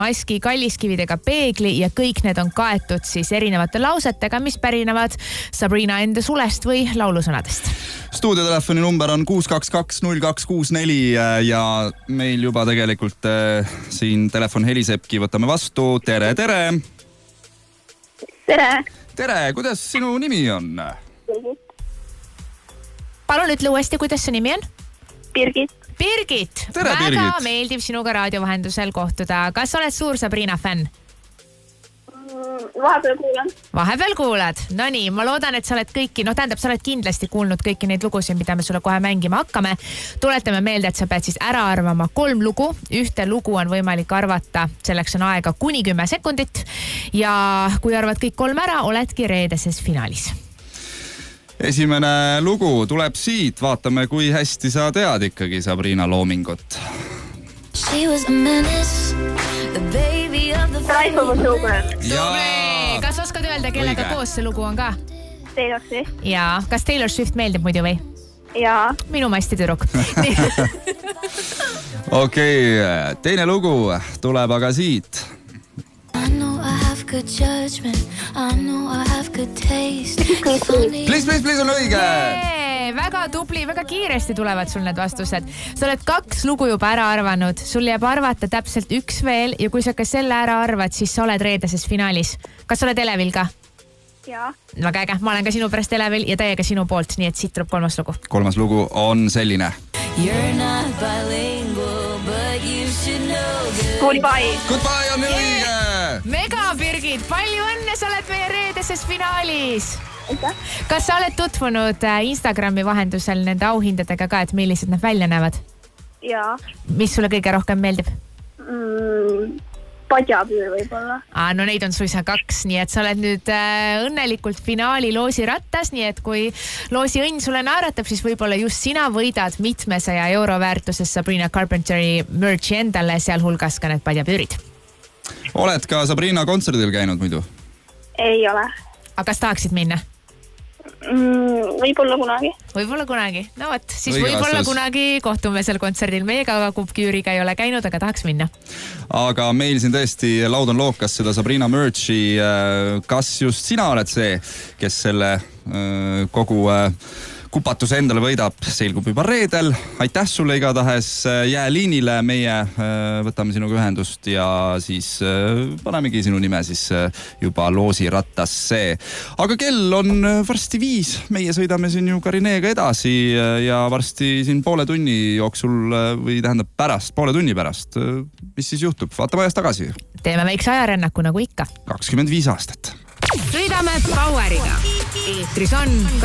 maski, kalliskividega peegli ja kõik need on kaetud siis erinevate lausetega, mis pärinevad Sabrina enda sulest või laulusõnadest. Stuudiotelefoni number on 622-0264 ja meil juba tegelikult siin telefon helisebki, võtame vastu. Tere! Tere, kuidas sinu nimi on? Palun ütle uuesti, kuidas su nimi on? Birgit. Tere, väga Birgit. meeldib sinuga raadio vahendusel kohtuda. Kas oled suur Sabrina fänn? Vahepeal kuulad. No nii, ma loodan, et sa oled kõiki, sa oled kindlasti kuulnud kõiki neid lugusid, mida me sulle kohe mängima hakkame. Tuletame meelde, et sa pead siis ära arvama 3 lugu. Ühte lugu on võimalik arvata, selleks on aega kuni 10 sekundit. Ja kui arvad kõik 3 ära, oledki reedeses finaalis. Esimene lugu tuleb siit. Vaatame, kui hästi sa tead ikkagi Sabrina loomingut. She was a menace, the baby of the Tubli! Kas oskad öelda, kellega koos see lugu on ka? Taylor Swift. Ja, kas Taylor Swift meeldib muidu või? Jaa. Minu masti tüdruk. Okei, teine lugu tuleb aga siit. I know I have good judgment, I know I have good taste. Please on õige! Väga tubli, väga kiiresti tulevad sul need vastused. Sa oled 2 lugu juba ära arvanud. Sul jääb arvata täpselt 1 veel ja kui sa ka selle ära arvad, siis sa oled reedeses finaalis. Kas sa oled elevil ka? Jaa. Väga äge, ma olen ka sinu pärast elevil ja täiega sinu poolt, nii et siit tuleb 3. lugu. 3. lugu on selline. You're not bilingual, but you should know good. Goodbye on õige! Mega, Birgit, palju õnne, sa oled meie reedeses finaalis. Kas sa oled tutvunud Instagrami vahendusel nende auhindadega ka, et millised nad välja näevad? Jaa. Mis sulle kõige rohkem meeldib? Padjapüür võib-olla. No neid on suisa 2, nii et sa oled nüüd õnnelikult finaali loosi rattas, nii et kui loosi õnn sulle naeratab, siis võib-olla just sina võidad mitmesaja euro väärtuses Sabrina Carpenteri merchi endale, sealhulgas ka need padjapüürid. Oled ka Sabrina kontserdil käinud muidu? Ei ole. Aga kas tahaksid minna? Võib-olla kunagi. No võt, siis võib-olla kunagi kohtume seal kontserdil. Meiega Kupküüriga ei ole käinud, aga tahaks minna. Aga meil siin tõesti laud on lookas seda Sabrina merchi. Kas just sina oled see, kes selle kogu kupatuse endale võidab, selgub juba reedel. Aitäh sulle igatahes, jää liinile, meie võtame sinuga ühendust ja siis panemegi sinu nime siis juba loosi rattasse. Aga kell on varsti 5, meie sõidame siin ju Karineega edasi ja varsti siin poole tunni jooksul või tähendab poole tunni pärast. Mis siis juhtub? Vaatame ajas tagasi. Teeme väikse ajarännaku nagu ikka. 25 aastat. Sõidame Poweriga. Eetris on